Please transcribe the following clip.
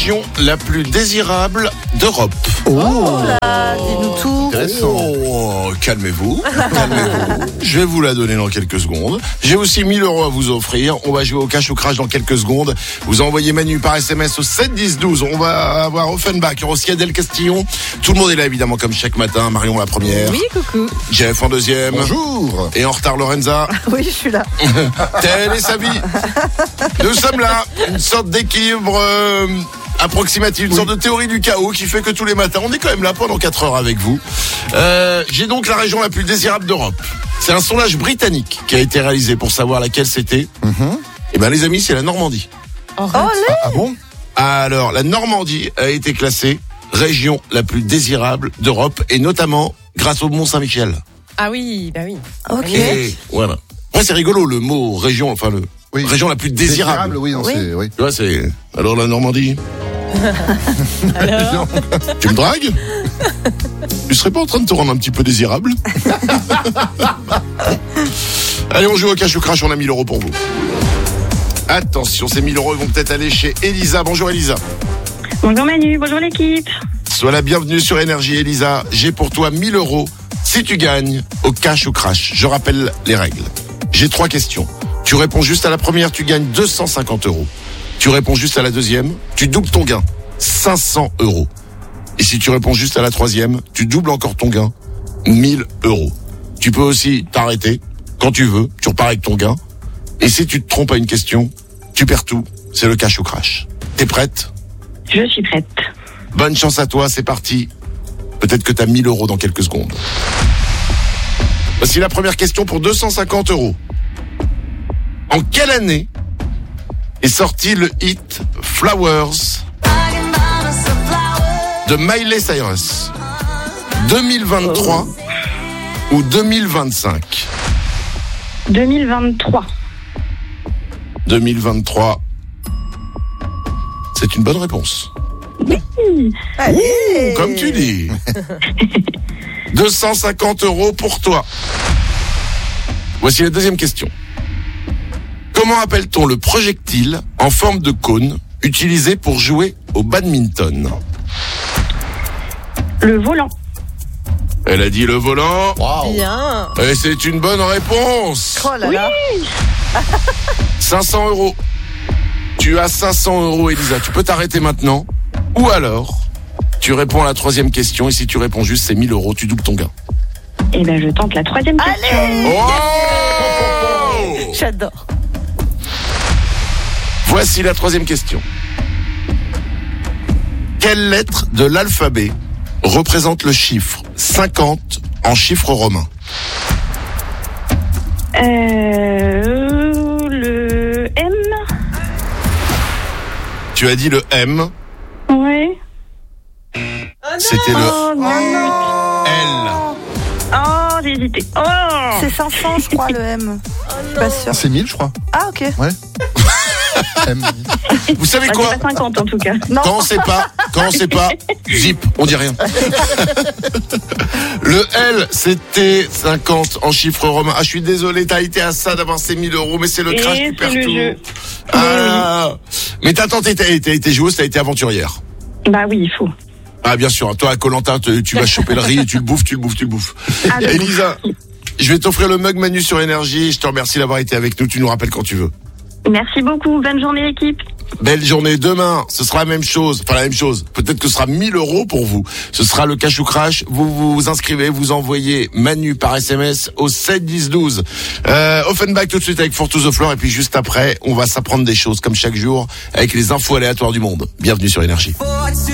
Région la plus désirable d'Europe. Oh là, dis-nous tout. Oh, calmez-vous. Je vais vous la donner dans quelques secondes. J'ai aussi 1000 € à vous offrir. On va jouer au cash ou crash dans quelques secondes. Vous envoyez Manu par SMS au 7 10 12. On va avoir Offenbach, Rossia Del Castillon. Tout le monde est là évidemment comme chaque matin. Marion la première. Oui, coucou. Jeff en deuxième. Bonjour. Et en retard Lorenza. Oui, je suis là. Telle est sa vie. Nous sommes là. Une sorte d'équilibre approximatif, une sorte de théorie du chaos qui fait que tous les matins, on est quand même là pendant 4 heures avec vous. J'ai donc la région la plus désirable d'Europe. C'est un sondage britannique qui a été réalisé pour savoir laquelle c'était. Et ben les amis, c'est la Normandie. Oh, Ah bon? Alors, la Normandie a été classée région la plus désirable d'Europe et notamment grâce au Mont-Saint-Michel. Ah oui, bah oui. ok. Et voilà. Après, c'est rigolo le mot région, enfin Oui. région la plus désirable. Oui, non, Oui. c'est, oui. Tu vois, c'est alors la Normandie. Alors, Tu me dragues? Tu serais pas en train de te rendre un petit peu désirable? Allez, on joue au cash ou crash, on a 1000 € pour vous. Attention, ces 1000 € ils vont peut-être aller chez Elisa. Bonjour Elisa. Bonjour Manu, bonjour l'équipe. Sois la bienvenue sur Énergie Elisa. J'ai pour toi 1000 € si tu gagnes au cash ou crash. Je rappelle les règles. J'ai 3 questions. Tu réponds juste à la première, tu gagnes 250 €. Tu réponds juste à la deuxième, tu doubles ton gain, 500 €. Et si tu réponds juste à la troisième, tu doubles encore ton gain, 1000 €. Tu peux aussi t'arrêter quand tu veux, tu repars avec ton gain. Et si tu te trompes à une question, tu perds tout. C'est le cash ou crash. T'es prête? Je suis prête. Bonne chance à toi, c'est parti. Peut-être que t'as 1000 € dans quelques secondes. Voici la première question pour 250 €. En quelle année est sorti le hit Flowers de Miley Cyrus? 2023 ou 2025? 2023. 2023. C'est une bonne réponse. Allez. Comme tu dis. 250 € pour toi. Voici la deuxième question. Comment appelle-t-on le projectile en forme de cône utilisé pour jouer au badminton? Le volant. Elle a dit le volant. Waouh. bien. Et c'est une bonne réponse. Oh là là. 500 €. Tu as 500 € Elisa. Tu peux t'arrêter maintenant. Ou alors, tu réponds à la troisième question. Et si tu réponds juste, c'est 1000 €. Tu doubles ton gain. Eh ben, je tente la troisième question. Allez. Oh! J'adore. Voici la troisième question. Quelle lettre de l'alphabet représente le chiffre 50 en chiffre romain? Le M. Tu as dit le M. Ouais. C'était le Oh non. L. Oh, j'ai hésité. Oh. C'est 500, je crois, le M. Je suis pas sûre. C'est 1000, je crois. Ah, ok. Ouais. M. Vous savez Ah, quoi? c'est pas 50 en tout cas. Non. Quand on sait pas, zip, on dit rien. Le L, c'était 50 en chiffre romain. Ah, je suis désolé, t'as été à ça d'avoir ces 1000 €, mais c'est le Et crash, tu c'est perds le tout. jeu. Ah. Mais t'as tenté, t'as été joueuse, t'as été aventurière. Bah oui, il faut. Ah, bien sûr, toi, à Koh-Lanta, tu vas choper le riz et tu le bouffes. Ah, d'accord. Elisa, je vais t'offrir le mug Manu sur Énergie. Je te remercie d'avoir été avec nous. Tu nous rappelles quand tu veux. Merci beaucoup. Bonne journée l'équipe. Belle journée. Demain, ce sera la même chose. Enfin, la même chose. Peut-être que ce sera 1000 € pour vous. Ce sera le cash ou crash. Vous vous inscrivez, vous envoyez Manu par SMS au 7 10 12. Offenbach tout de suite avec For to the Floor. Et puis juste après, on va s'apprendre des choses comme chaque jour avec les infos aléatoires du monde. Bienvenue sur Énergie.